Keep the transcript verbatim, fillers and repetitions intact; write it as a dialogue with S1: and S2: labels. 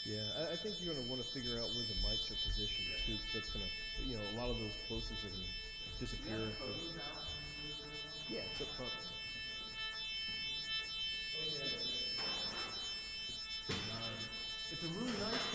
S1: Yeah, I, I think you're going to want to figure out where the mics are positioned too. 'Cause that's going to, you know, a lot of those closest are going to disappear. Yeah, it's up front. It's a really nice